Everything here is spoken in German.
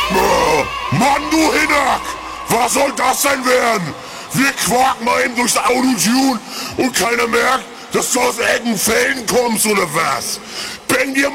Mann, du Hinak! Was soll das denn werden? Wir quaken mal eben durchs Autotune und keiner merkt, dass du aus Eckenfelden kommst oder was? Bäng dir